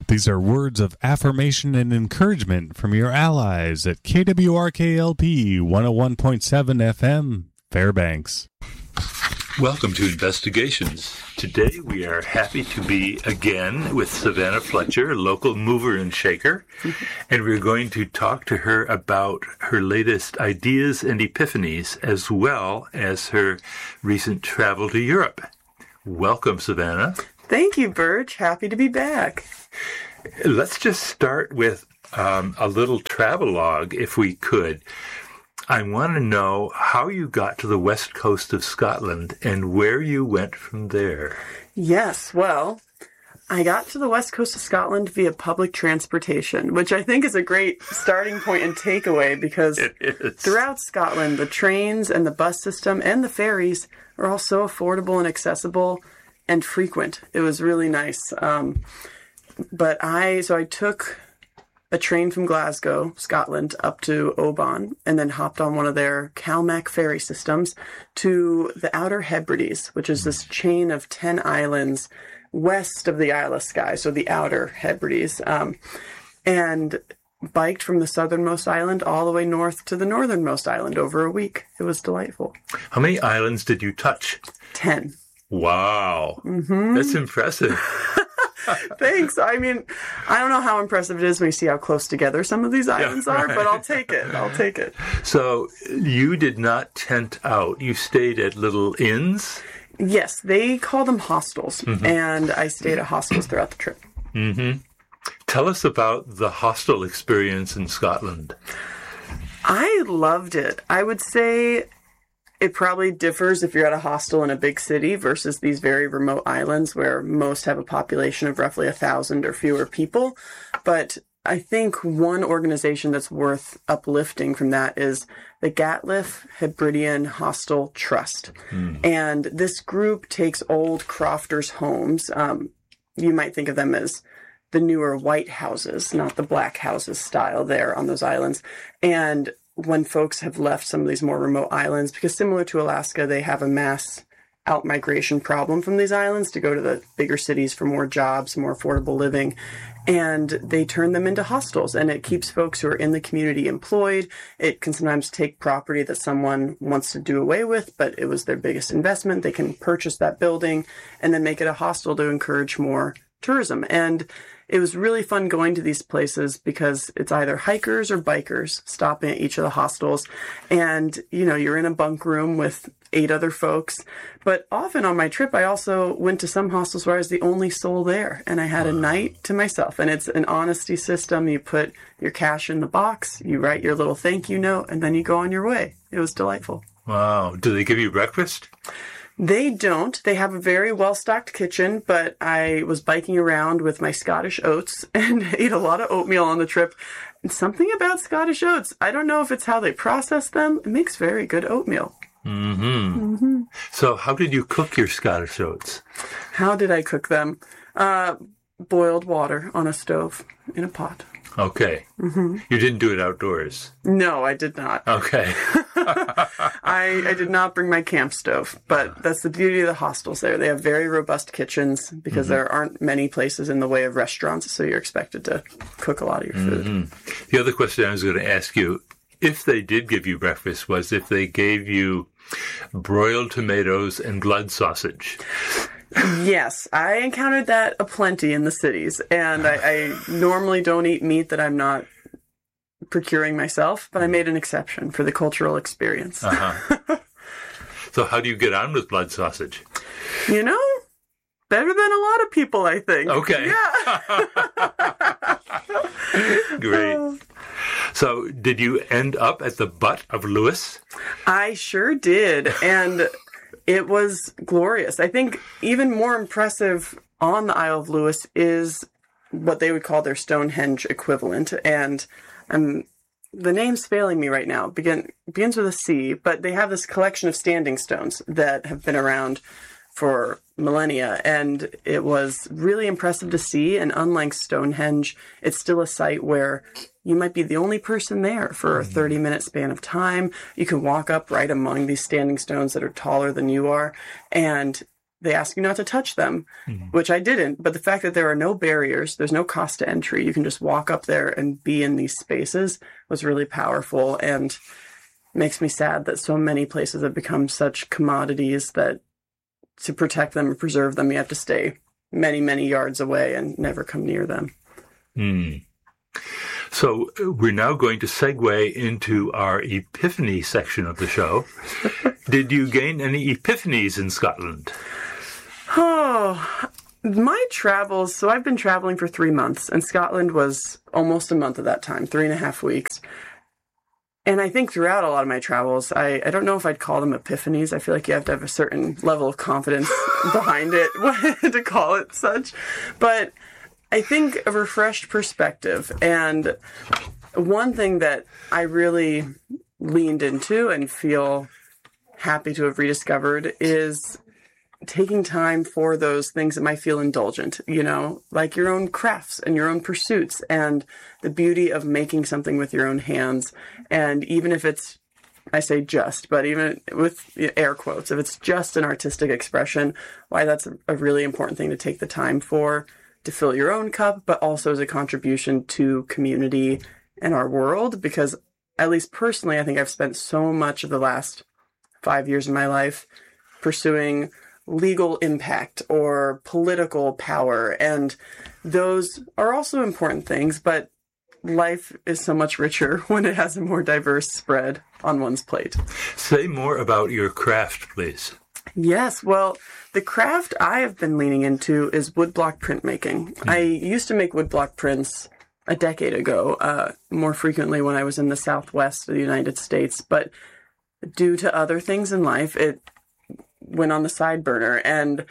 These are words of affirmation and encouragement from your allies at KWRKLP 101.7 FM, Fairbanks. Welcome to Investigations. Today we are happy to be again with Savannah Fletcher, local mover and shaker, and we're going to talk to her about her latest ideas and epiphanies, as well as her recent travel to Europe. Welcome, Savannah. Thank you, Birch. Happy to be back. Let's just start with a little travelogue, if we could. I want to know how you got to the west coast of Scotland and where you went from there. Yes, well, I got to the west coast of Scotland via public transportation, which I think is a great starting point and takeaway because throughout Scotland, the trains and the bus system and the ferries are all so affordable and accessible and frequent. It was really nice. But I took a train from Glasgow, Scotland, up to Oban, and then hopped on one of their Calmac ferry systems to the Outer Hebrides, which is this chain of 10 islands west of the Isle of Skye, so the Outer Hebrides, and biked from the southernmost island all the way north to the northernmost island over a week. It was delightful. How many islands did you touch? 10. Wow. Mm-hmm. That's impressive. Thanks. I mean, I don't know how impressive it is when you see how close together some of these islands are, but I'll take it. So you did not tent out. You stayed at little inns? Yes, they call them hostels, and I stayed at hostels throughout the trip. Mm-hmm. Tell us about the hostel experience in Scotland. I loved it. I would say it probably differs if you're at a hostel in a big city versus these very remote islands where most have a population of roughly 1,000 or fewer people. But I think one organization that's worth uplifting from that is the Gatliff Hebridean Hostel Trust. And this group takes old crofters' homes. You might think of them as the newer white houses, not the black houses style there on those islands. And when folks have left some of these more remote islands, because similar to Alaska, they have a mass out-migration problem from these islands to go to the bigger cities for more jobs, more affordable living, and they turn them into hostels, and it keeps folks who are in the community employed. It can sometimes take property that someone wants to do away with, but it was their biggest investment. They can purchase that building and then make it a hostel to encourage more tourism. And it was really fun going to these places because it's either hikers or bikers stopping at each of the hostels. And, you know, you're in a bunk room with 8 other folks. But often on my trip, I also went to some hostels where I was the only soul there. And I had a night to myself. And it's an honesty system. You put your cash in the box, you write your little thank you note, and then you go on your way. It was delightful. Wow. Do they give you breakfast? They don't. They have a very well-stocked kitchen, but I was biking around with my Scottish oats and ate a lot of oatmeal on the trip. And something about Scottish oats, I don't know if it's how they process them. It makes very good oatmeal. Mm-hmm. So how did you cook your Scottish oats? How did I cook them? Boiled water on a stove in a pot. Okay. You didn't do it outdoors? No, I did not. Okay. I did not bring my camp stove, but that's the beauty of the hostels there. They have very robust kitchens because there aren't many places in the way of restaurants, so you're expected to cook a lot of your food. The other question I was going to ask you, if they did give you breakfast, was if they gave you broiled tomatoes and blood sausage. Yes, I encountered that aplenty in the cities, and I normally don't eat meat that I'm not procuring myself, but I made an exception for the cultural experience. So how do you get on with blood sausage? You know, better than a lot of people, I think. Okay. Yeah. Great. So did you end up at the butt of Lewis? I sure did, and it was glorious. I think even more impressive on the Isle of Lewis is what they would call their Stonehenge equivalent. And the name's failing me right now. Begins with a C, but they have this collection of standing stones that have been around for millennia. And it was really impressive to see. And unlike Stonehenge, it's still a site where you might be the only person there for a 30-minute span of time. You can walk up right among these standing stones that are taller than you are. And they ask you not to touch them, which I didn't. But the fact that there are no barriers, there's no cost to entry, you can just walk up there and be in these spaces was really powerful, and makes me sad that so many places have become such commodities that to protect them and preserve them, you have to stay many, many yards away and never come near them. So we're now going to segue into our epiphany section of the show. Did you gain any epiphanies in Scotland? Oh, my travels. So I've been traveling for 3 months, and Scotland was almost a month at that time, 3.5 weeks. And I think throughout a lot of my travels, I don't know if I'd call them epiphanies. I feel like you have to have a certain level of confidence behind it to call it such. But I think a refreshed perspective. And one thing that I really leaned into and feel happy to have rediscovered is taking time for those things that might feel indulgent, like your own crafts and your own pursuits, and the beauty of making something with your own hands. And even if it's, I say just, but even with air quotes, if it's just an artistic expression, why that's a really important thing to take the time for, to fill your own cup, but also as a contribution to community and our world. Because at least personally, I think I've spent so much of the last 5 years of my life pursuing legal impact or political power. And those are also important things, but life is so much richer when it has a more diverse spread on one's plate. Say more about your craft, please. Yes, well, the craft I have been leaning into is woodblock printmaking. I used to make woodblock prints a decade ago, more frequently when I was in the Southwest of the United States, but due to other things in life, it went on the side burner. And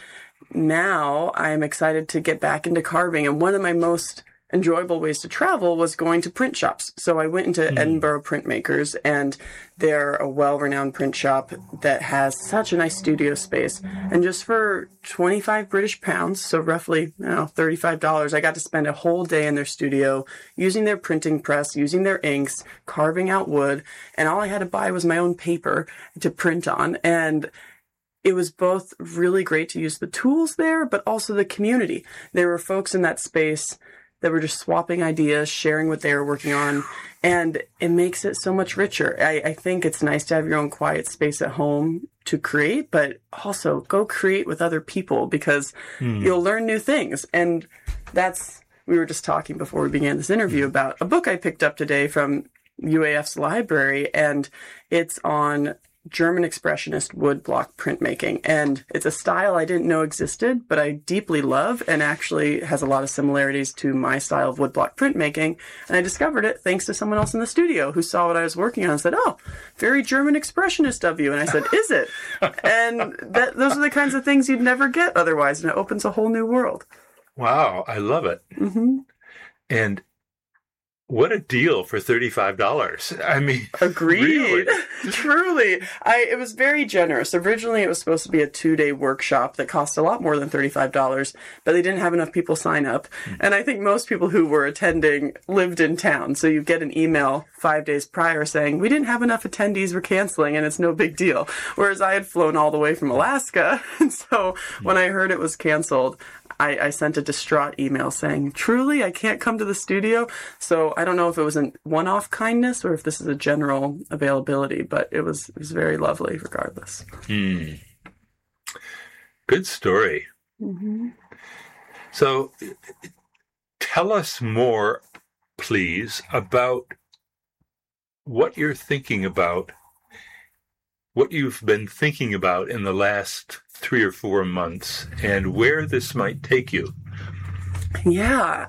now I'm excited to get back into carving. And one of my most enjoyable ways to travel was going to print shops. So I went into Edinburgh Printmakers, and they're a well-renowned print shop that has such a nice studio space. And just for 25 British pounds, so roughly $35, I got to spend a whole day in their studio using their printing press, using their inks, carving out wood. And all I had to buy was my own paper to print on. And it was both really great to use the tools there, but also the community. There were folks in that space that were just swapping ideas, sharing what they were working on, and it makes it so much richer. I think it's nice to have your own quiet space at home to create, but also go create with other people, because you'll learn new things. And we were just talking before we began this interview about a book I picked up today from UAF's library, and it's on German Expressionist woodblock printmaking. And it's a style I didn't know existed, but I deeply love, and actually has a lot of similarities to my style of woodblock printmaking. And I discovered it thanks to someone else in the studio who saw what I was working on and said, "Oh, very German Expressionist of you." And I said, "Is it?" And those are the kinds of things you'd never get otherwise, and it opens a whole new world. Wow, I love it. And what a deal for $35. I mean, agreed. Really? Truly. It was very generous. Originally, it was supposed to be a 2-day workshop that cost a lot more than $35, but they didn't have enough people sign up. And I think most people who were attending lived in town. So you get an email 5 days prior saying, "We didn't have enough attendees, we're canceling," and it's no big deal. Whereas I had flown all the way from Alaska. And so when I heard it was canceled, I sent a distraught email saying, "Truly, I can't come to the studio." So I don't know if it was a one-off kindness or if this is a general availability, but it was very lovely regardless. Good story. So tell us more, please, about what you're thinking about, what you've been thinking about in the last 3 or 4 months, and where this might take you. Yeah,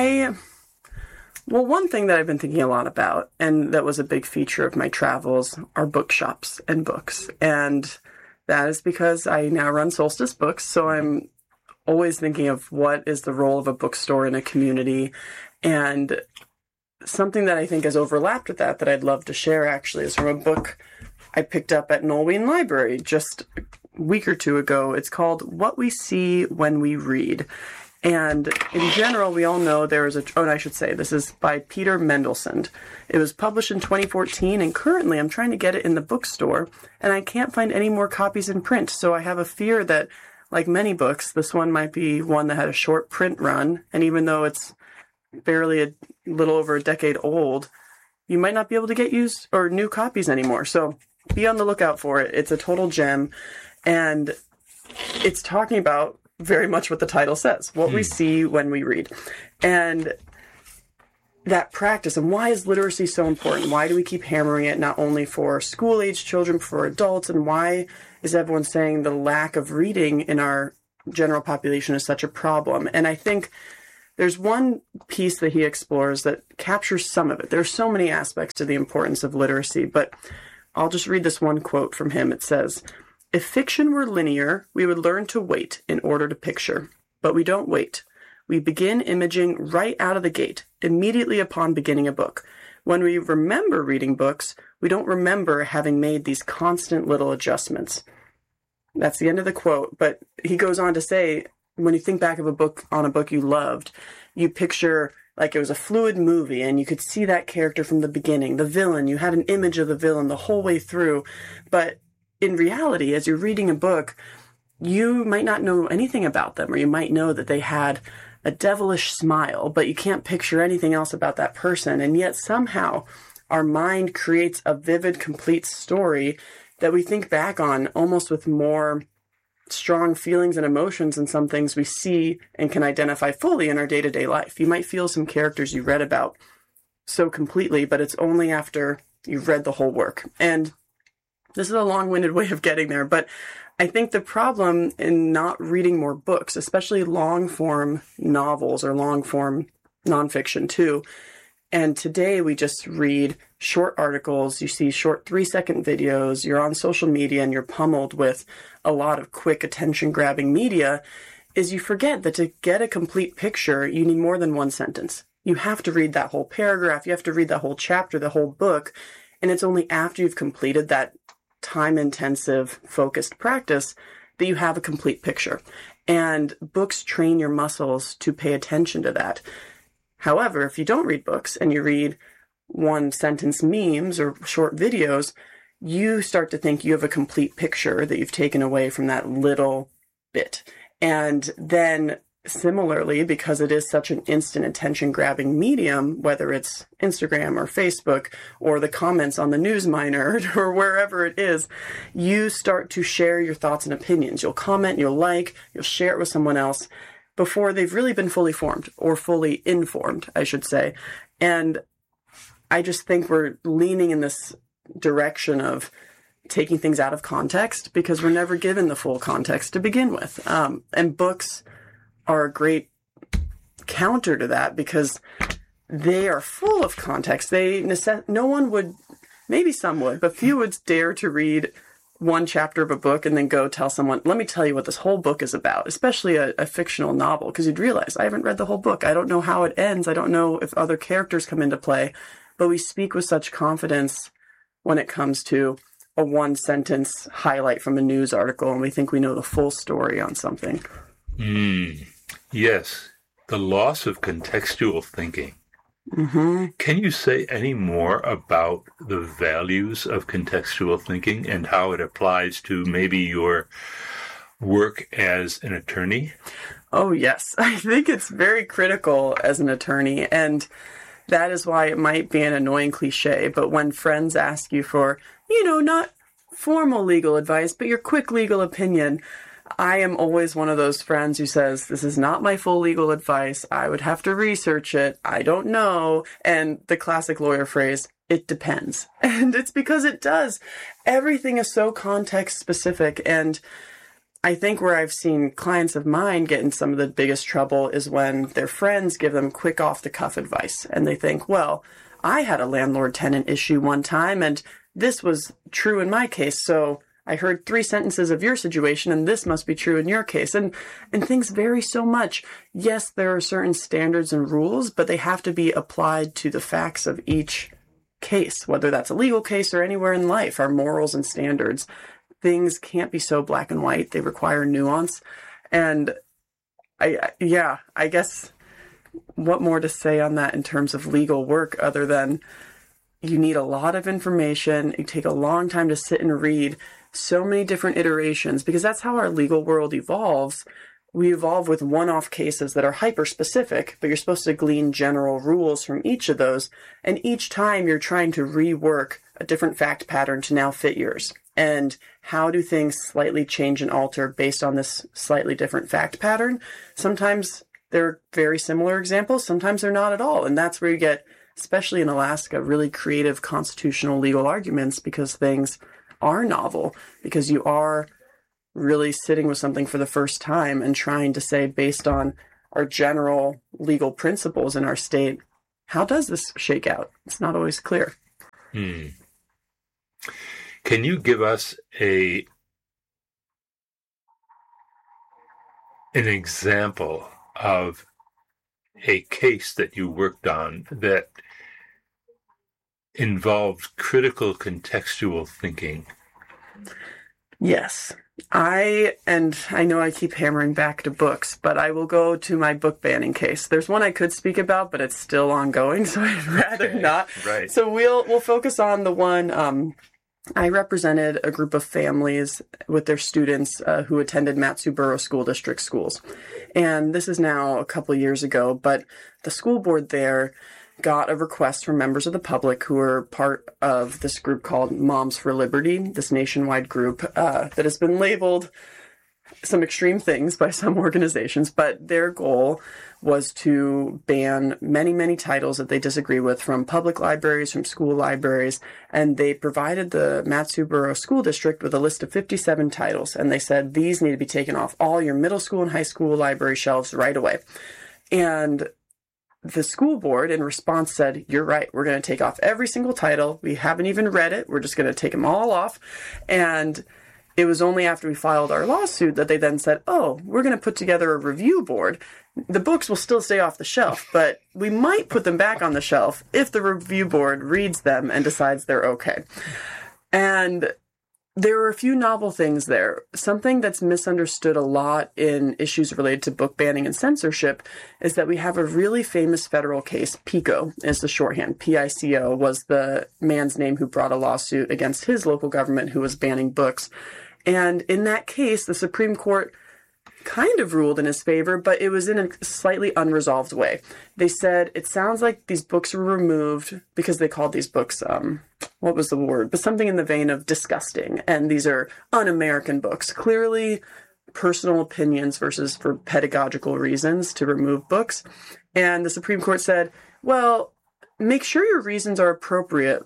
well, one thing that I've been thinking a lot about, and that was a big feature of my travels, are bookshops and books. And that is because I now run Solstice Books, so I'm always thinking of what is the role of a bookstore in a community. And something that I think has overlapped with that I'd love to share actually is from a book I picked up at Nolwenn Library just a week or two ago. It's called What We See When We Read. And in general, we all know there is I should say, this is by Peter Mendelssohn. It was published in 2014, and currently I'm trying to get it in the bookstore, and I can't find any more copies in print. So I have a fear that, like many books, this one might be one that had a short print run. And even though it's barely a little over a decade old, you might not be able to get used or new copies anymore. So be on the lookout for it. It's a total gem. And it's talking about very much what the title says, what we see when we read. And that practice, and why is literacy so important? Why do we keep hammering it, not only for school-age children, but for adults? And why is everyone saying the lack of reading in our general population is such a problem? And I think there's one piece that he explores that captures some of it. There are so many aspects to the importance of literacy, but I'll just read this one quote from him. It says, "If fiction were linear, we would learn to wait in order to picture. But we don't wait. We begin imaging right out of the gate, immediately upon beginning a book. When we remember reading books, we don't remember having made these constant little adjustments." That's the end of the quote. But he goes on to say, when you think back of a book you loved, you picture like it was a fluid movie and you could see that character from the beginning, the villain. You had an image of the villain the whole way through. But in reality, as you're reading a book, you might not know anything about them, or you might know that they had a devilish smile, but you can't picture anything else about that person. And yet somehow our mind creates a vivid, complete story that we think back on almost with more strong feelings and emotions than some things we see and can identify fully in our day-to-day life. You might feel some characters you read about so completely, but it's only after you've read the whole work. And this is a long-winded way of getting there, but I think the problem in not reading more books, especially long-form novels or long-form nonfiction too, and today we just read short articles, you see short 3-second videos, you're on social media and you're pummeled with a lot of quick attention-grabbing media, is you forget that to get a complete picture, you need more than one sentence. You have to read that whole paragraph, you have to read that whole chapter, the whole book, and it's only after you've completed that time-intensive, focused practice that you have a complete picture. And books train your muscles to pay attention to that. However, if you don't read books and you read one-sentence memes or short videos, you start to think you have a complete picture that you've taken away from that little bit. And then similarly, because it is such an instant attention-grabbing medium, whether it's Instagram or Facebook or the comments on the News Miner or wherever it is, you start to share your thoughts and opinions. You'll comment, you'll share it with someone else before they've really been fully formed, or fully informed, I should say. And I just think we're leaning in this direction of taking things out of context because we're never given the full context to begin with. And books are a great counter to that because they are full of context. No one would, maybe some would, but few would dare to read one chapter of a book and then go tell someone, let me tell you what this whole book is about, especially a fictional novel, because you'd realize I haven't read the whole book. I don't know how it ends. I don't know if other characters come into play, but we speak with such confidence when it comes to a one-sentence highlight from a news article, and we think we know the full story on something. Yes, the loss of contextual thinking. Mm-hmm. Can you say any more about the values of contextual thinking and how it applies to maybe your work as an attorney? Oh, yes. I think it's very critical as an attorney, and that is why it might be an annoying cliche, but when friends ask you for, not formal legal advice, but your quick legal opinion, I am always one of those friends who says, this is not my full legal advice. I would have to research it. I don't know. And the classic lawyer phrase, it depends. And it's because it does. Everything is so context specific. And I think where I've seen clients of mine get in some of the biggest trouble is when their friends give them quick off the cuff advice. And they think, well, I had a landlord-tenant issue one time and this was true in my case. So I heard 3 sentences of your situation and this must be true in your case. And things vary so much. Yes, there are certain standards and rules, but they have to be applied to the facts of each case, whether that's a legal case or anywhere in life, our morals and standards. Things can't be so black and white. They require nuance. And I guess what more to say on that in terms of legal work other than you need a lot of information. You take a long time to sit and read so many different iterations, because that's how our legal world evolves. We evolve with one-off cases that are hyper-specific, but you're supposed to glean general rules from each of those. And each time you're trying to rework a different fact pattern to now fit yours. And how do things slightly change and alter based on this slightly different fact pattern? Sometimes they're very similar examples. Sometimes they're not at all. And that's where you get, especially in Alaska, really creative constitutional legal arguments, because things are novel, because you are really sitting with something for the first time and trying to say, based on our general legal principles in our state, how does this shake out? It's not always clear. Can you give us an example of a case that you worked on that involved critical contextual thinking? Yes. I know I keep hammering back to books, but I will go to my book banning case. There's one I could speak about, but it's still ongoing, so I'd rather not. Right. So we'll focus on the one. I represented a group of families with their students who attended Mat-Su-Borough School District schools. And this is now a couple years ago, but the school board there got a request from members of the public who are part of this group called Moms for Liberty, this nationwide group that has been labeled some extreme things by some organizations, but their goal was to ban many, many titles that they disagree with from public libraries, from school libraries, and they provided the Mat-Su-Borough School District with a list of 57 titles, and they said these need to be taken off all your middle school and high school library shelves right away. And the school board, in response, said, you're right, we're going to take off every single title. We haven't even read it. We're just going to take them all off. And it was only after we filed our lawsuit that they then said, oh, we're going to put together a review board. The books will still stay off the shelf, but we might put them back on the shelf if the review board reads them and decides they're okay. And there were a few novel things there. Something that's misunderstood a lot in issues related to book banning and censorship is that we have a really famous federal case. PICO is the shorthand. PICO was the man's name who brought a lawsuit against his local government who was banning books. And in that case, the Supreme Court kind of ruled in his favor, but it was in a slightly unresolved way. They said, it sounds like these books were removed because they called these books, what was the word? But something in the vein of disgusting. And these are un-American books. Clearly personal opinions versus for pedagogical reasons to remove books. And the Supreme Court said, well, make sure your reasons are appropriate.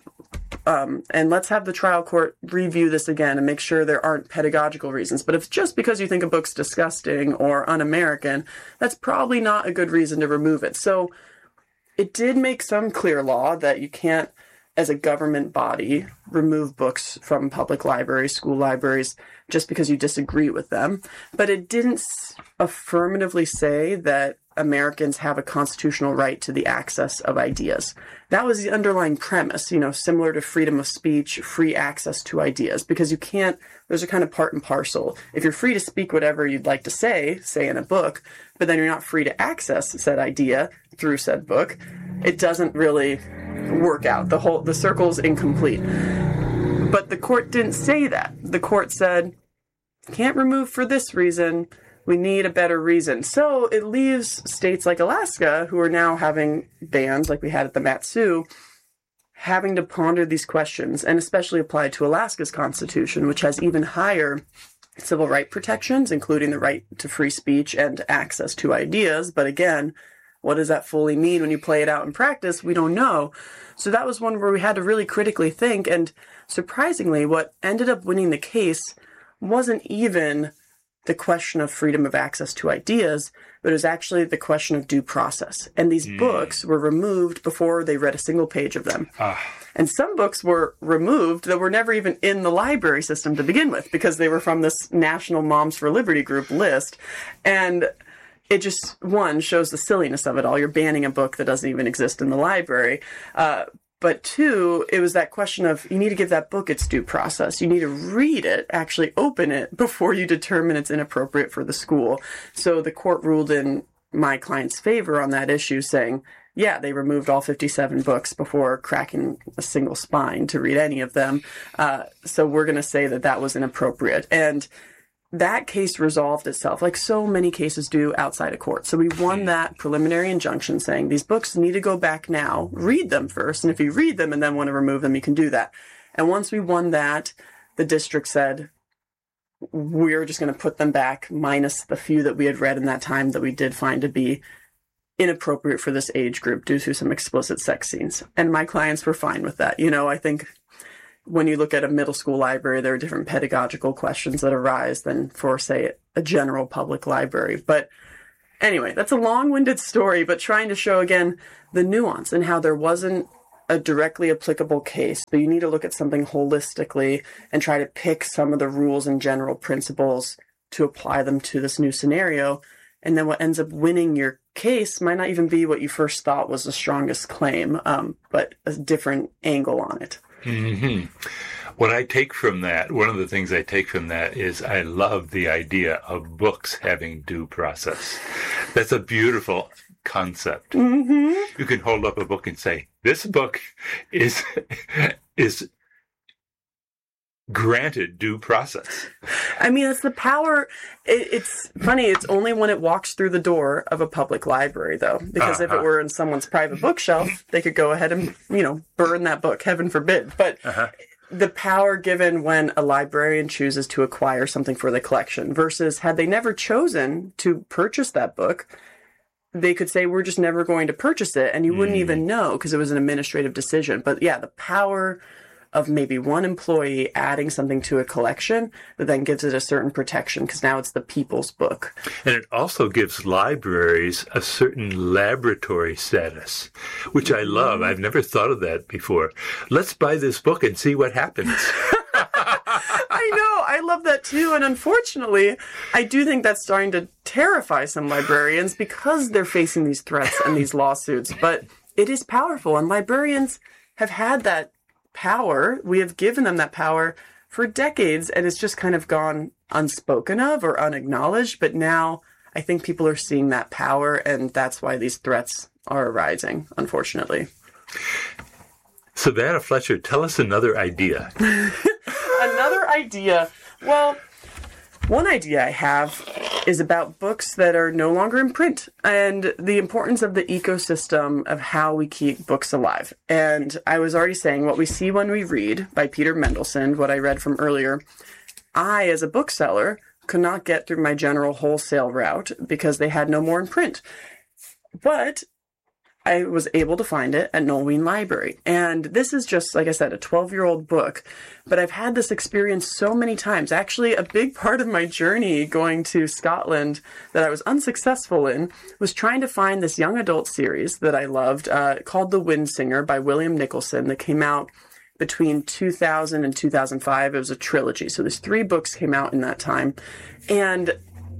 And let's have the trial court review this again and make sure there aren't pedagogical reasons. But if it's just because you think a book's disgusting or un-American, that's probably not a good reason to remove it. So it did make some clear law that you can't, as a government body, remove books from public libraries, school libraries, just because you disagree with them. But it didn't affirmatively say that Americans have a constitutional right to the access of ideas. That was the underlying premise, similar to freedom of speech, free access to ideas, because you can't, those are kind of part and parcel. If you're free to speak whatever you'd like to say in a book, but then you're not free to access said idea through said book, it doesn't really work out. The circle's incomplete. But the court didn't say that. The court said, can't remove for this reason. We need a better reason. So it leaves states like Alaska, who are now having bans like we had at the Mat-Su, having to ponder these questions, and especially applied to Alaska's constitution, which has even higher civil right protections, including the right to free speech and access to ideas. But again, what does that fully mean when you play it out in practice? We don't know. So that was one where we had to really critically think. And surprisingly, what ended up winning the case wasn't even the question of freedom of access to ideas, but it was actually the question of due process. And these books were removed before they read a single page of them. And some books were removed that were never even in the library system to begin with, because they were from this National Moms for Liberty group list. And it just, one, shows the silliness of it all. You're banning a book that doesn't even exist in the library. But two, it was that question of, you need to give that book its due process. You need to read it, actually open it, before you determine it's inappropriate for the school. So the court ruled in my client's favor on that issue, saying, yeah, they removed all 57 books before cracking a single spine to read any of them. So we're going to say that that was inappropriate. And that case resolved itself, like so many cases do outside of court. So we won that preliminary injunction saying these books need to go back now, read them first, and if you read them and then want to remove them, you can do that. And once we won that, the district said, we're just going to put them back, minus the few that we had read in that time that we did find to be inappropriate for this age group due to some explicit sex scenes. And my clients were fine with that. You know, I think when you look at a middle school library, there are different pedagogical questions that arise than for, say, a general public library. But anyway, that's a long-winded story, but trying to show, again, the nuance and how there wasn't a directly applicable case, but you need to look at something holistically and try to pick some of the rules and general principles to apply them to this new scenario. And then what ends up winning your case might not even be what you first thought was the strongest claim, but a different angle on it. Mm-hmm. What I take from that, one of the things I take from that is I love the idea of books having due process. That's a beautiful concept. Mm-hmm. You can hold up a book and say, this book is granted due process. I mean, it's the power. It's funny. It's only when it walks through the door of a public library, though, because if it were in someone's private bookshelf, they could go ahead and, burn that book, heaven forbid. But the power given when a librarian chooses to acquire something for the collection versus had they never chosen to purchase that book, they could say, we're just never going to purchase it. And you wouldn't even know because it was an administrative decision. But yeah, the power of maybe one employee adding something to a collection that then gives it a certain protection because now it's the people's book. And it also gives libraries a certain laboratory status, which I love. I've never thought of that before. Let's buy this book and see what happens. I know. I love that too. And unfortunately, I do think that's starting to terrify some librarians because they're facing these threats and these lawsuits. But it is powerful. And librarians have had that power. We have given them that power for decades, and it's just kind of gone unspoken of or unacknowledged. But now I think people are seeing that power, and that's why these threats are arising, unfortunately. Savannah Fletcher, tell us another idea. Another idea. Well, one idea I have is about books that are no longer in print and the importance of the ecosystem of how we keep books alive. And I was already saying What We See When We Read by Peter Mendelsohn, what I read from earlier. I, as a bookseller, could not get through my general wholesale route because they had no more in print. But I was able to find it at Nolwenn Library. And this is just, like I said, a 12-year-old book. But I've had this experience so many times. Actually, a big part of my journey going to Scotland that I was unsuccessful in was trying to find this young adult series that I loved called The Windsinger by William Nicholson that came out between 2000 and 2005. It was a trilogy. So there's 3 books came out in that time. And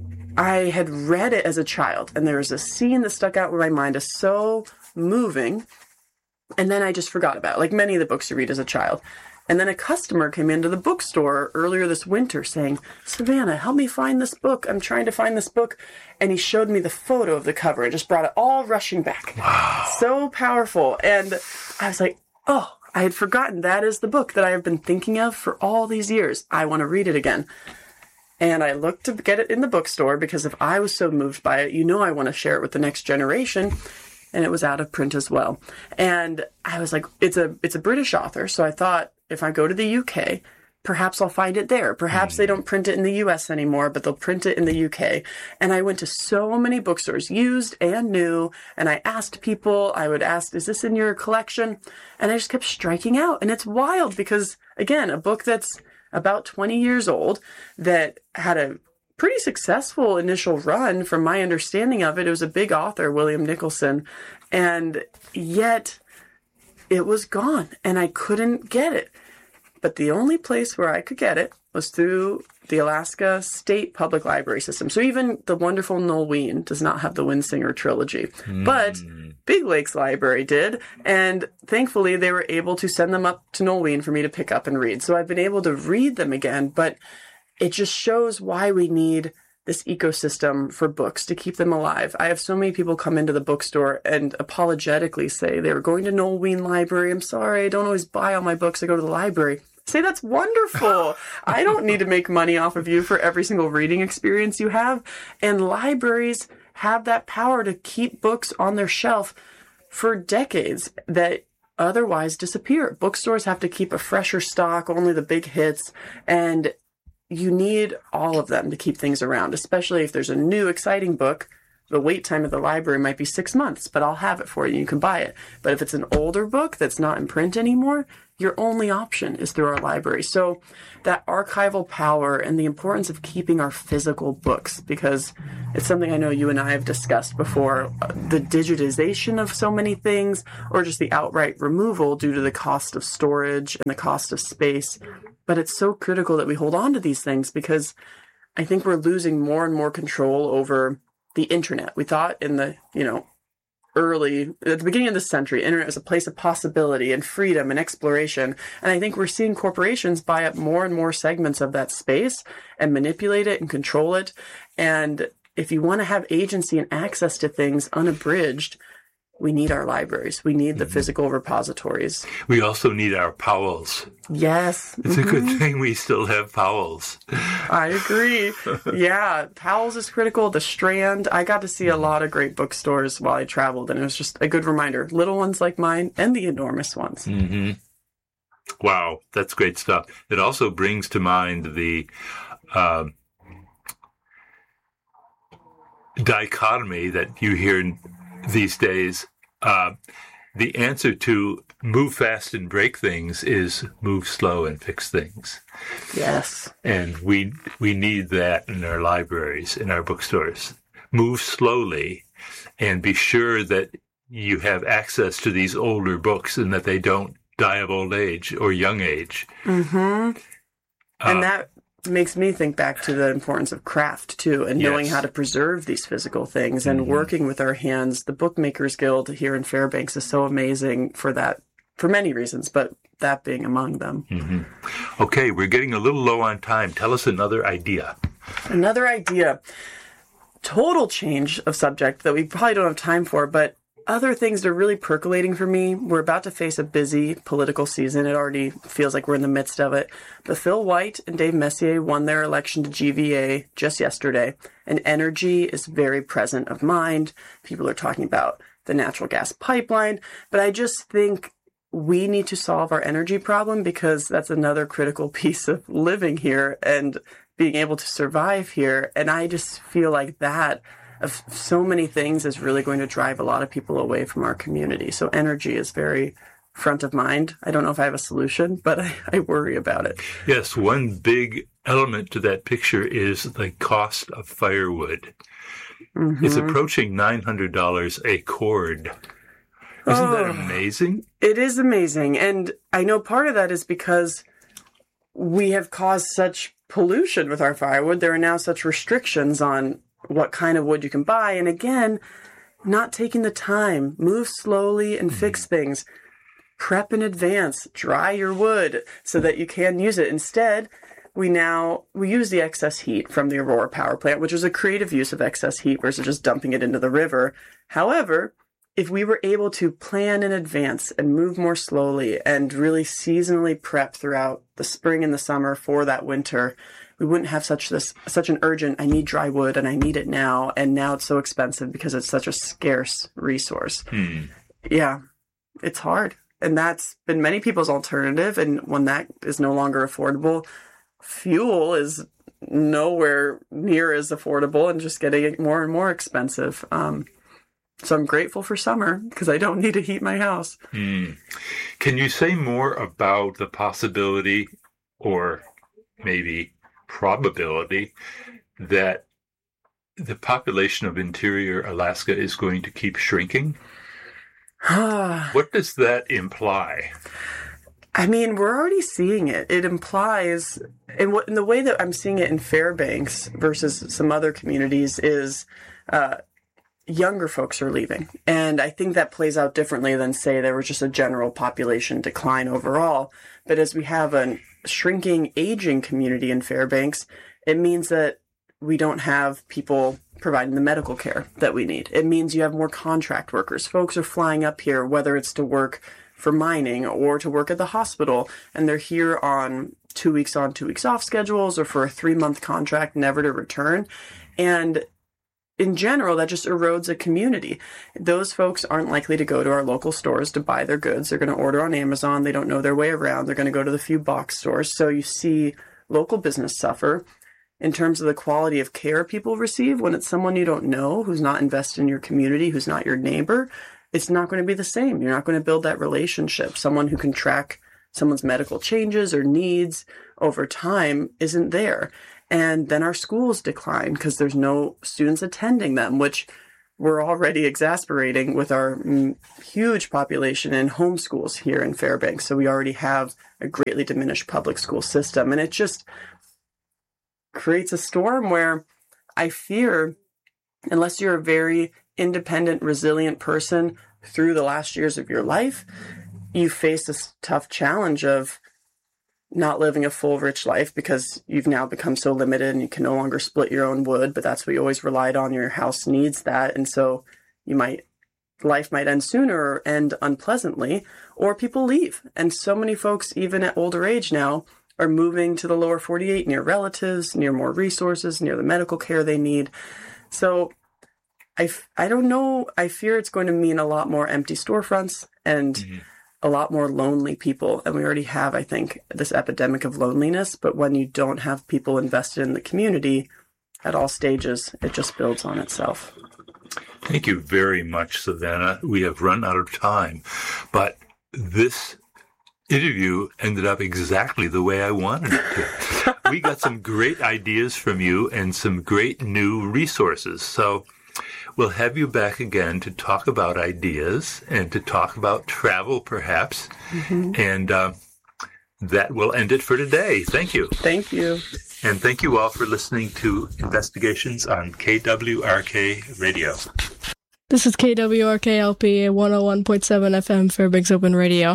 I had read it as a child, and there was a scene that stuck out in my mind as so moving, and then I just forgot about it, like many of the books you read as a child. And then a customer came into the bookstore earlier this winter saying, Savannah, help me find this book. I'm trying to find this book. And he showed me the photo of the cover. It just brought it all rushing back. Wow. So powerful. And I was like, oh, I had forgotten that is the book that I have been thinking of for all these years. I want to read it again. And I looked to get it in the bookstore because if I was so moved by it, I want to share it with the next generation. And it was out of print as well. And I was like, it's a British author. So I thought if I go to the UK, perhaps I'll find it there. Perhaps they don't print it in the US anymore, but they'll print it in the UK. And I went to so many bookstores, used and new, and I asked people, I would ask, is this in your collection? And I just kept striking out. And it's wild because, again, a book that's about 20 years old that had a pretty successful initial run from my understanding of it. It was a big author, William Nicholson, and yet it was gone and I couldn't get it. But the only place where I could get it was through the Alaska State Public Library System. So even the wonderful Nolwenn does not have the Windsinger trilogy, but Big Lakes Library did. And thankfully they were able to send them up to Nolwenn for me to pick up and read. So I've been able to read them again, but it just shows why we need this ecosystem for books to keep them alive. I have so many people come into the bookstore and apologetically say they were going to Noel Wien Library. I'm sorry, I don't always buy all my books. I go to the library. Say, that's wonderful. I don't need to make money off of you for every single reading experience you have. And libraries have that power to keep books on their shelf for decades that otherwise disappear. Bookstores have to keep a fresher stock, only the big hits, and you need all of them to keep things around, especially if there's a new exciting book. The wait time at the library might be 6 months, but I'll have it for you. You can buy it. But if it's an older book that's not in print anymore, your only option is through our library. So that archival power and the importance of keeping our physical books, because it's something I know you and I have discussed before, the digitization of so many things, or just the outright removal due to the cost of storage and the cost of space. But it's so critical that we hold on to these things, because I think we're losing more and more control over the internet. We thought in the, at the beginning of the century, internet was a place of possibility and freedom and exploration. And I think we're seeing corporations buy up more and more segments of that space and manipulate it and control it. And if you want to have agency and access to things unabridged, we need our libraries. We need the physical repositories. We also need our Powells. Yes. It's a good thing we still have Powells. I agree. Yeah, Powell's is critical. The Strand. I got to see a lot of great bookstores while I traveled, and it was just a good reminder. Little ones like mine and the enormous ones. Mm-hmm. Wow, that's great stuff. It also brings to mind the dichotomy that you hear these days. The answer to move fast and break things is move slow and fix things. Yes. And we need that in our libraries, in our bookstores. Move slowly and be sure that you have access to these older books and that they don't die of old age or young age. Mm-hmm. And that makes me think back to the importance of craft, too, and knowing how to preserve these physical things and working with our hands. The Bookmakers Guild here in Fairbanks is so amazing for that, for many reasons, but that being among them. Mm-hmm. Okay, we're getting a little low on time. Tell us another idea. Another idea. Total change of subject that we probably don't have time for, but other things that are really percolating for me. We're about to face a busy political season. It already feels like we're in the midst of it. But Phil White and Dave Messier won their election to GVA just yesterday, and energy is very present of mind. People are talking about the natural gas pipeline, but I just think we need to solve our energy problem, because that's another critical piece of living here and being able to survive here. And I just feel like that of so many things is really going to drive a lot of people away from our community. So energy is very front of mind. I don't know if I have a solution, but I worry about it. Yes, one big element to that picture is the cost of firewood. Mm-hmm. It's approaching $900 a cord. Isn't that amazing? It is amazing. And I know part of that is because we have caused such pollution with our firewood. There are now such restrictions on what kind of wood you can buy. And again, not taking the time, move slowly and fix things. Prep in advance, dry your wood so that you can use it. Instead, we use the excess heat from the Aurora power plant, which is a creative use of excess heat versus just dumping it into the river. However, if we were able to plan in advance and move more slowly and really seasonally prep throughout the spring and the summer for that winter, we wouldn't have such an urgent, I need dry wood and I need it now. And now it's so expensive because it's such a scarce resource. Yeah, it's hard. And that's been many people's alternative. And when that is no longer affordable, fuel is nowhere near as affordable and just getting more and more expensive. So I'm grateful for summer because I don't need to heat my house. Can you say more about the possibility or maybe probability that the population of interior Alaska is going to keep shrinking? What does that imply? I mean, we're already seeing it. It implies, in the way that I'm seeing it in Fairbanks versus some other communities, is younger folks are leaving. And I think that plays out differently than, say, there was just a general population decline overall. But as we have a shrinking, aging community in Fairbanks, it means that we don't have people providing the medical care that we need. It means you have more contract workers. Folks are flying up here, whether it's to work for mining or to work at the hospital, and they're here on 2 weeks on, 2 weeks off schedules or for a 3-month contract, never to return. And in general, that just erodes a community. Those folks aren't likely to go to our local stores to buy their goods. They're going to order on Amazon. They don't know their way around. They're going to go to the few box stores. So you see local business suffer in terms of the quality of care people receive. When it's someone you don't know, who's not invested in your community, who's not your neighbor, it's not going to be the same. You're not going to build that relationship. Someone who can track someone's medical changes or needs over time isn't there. And then our schools decline because there's no students attending them, which we're already exasperating with our huge population in homeschools here in Fairbanks. So we already have a greatly diminished public school system. And it just creates a storm where I fear, unless you're a very independent, resilient person through the last years of your life, you face this tough challenge of not living a full, rich life because you've now become so limited and you can no longer split your own wood, but that's what you always relied on. Your house needs that. And so life might end sooner or end unpleasantly, or people leave. And so many folks, even at older age now, are moving to the lower 48 near relatives, near more resources, near the medical care they need. So I don't know. I fear it's going to mean a lot more empty storefronts and a lot more lonely people. And we already have, I think, this epidemic of loneliness. But when you don't have people invested in the community at all stages, it just builds on itself. Thank you very much, Savannah. We have run out of time, but this interview ended up exactly the way I wanted it to. We got some great ideas from you and some great new resources. So we'll have you back again to talk about ideas and to talk about travel, perhaps. And that will end it for today. Thank you. Thank you. And thank you all for listening to Investigations on KWRK Radio. This is KWRK-LP 101.7 FM Fairbanks Open Radio.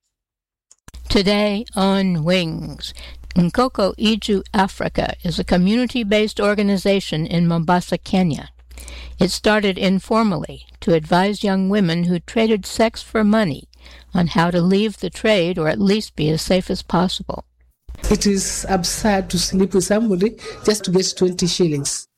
Today on Wings, Nkoko Iju Africa is a community-based organization in Mombasa, Kenya. It started informally to advise young women who traded sex for money on how to leave the trade or at least be as safe as possible. It is absurd to sleep with somebody just to get 20 shillings.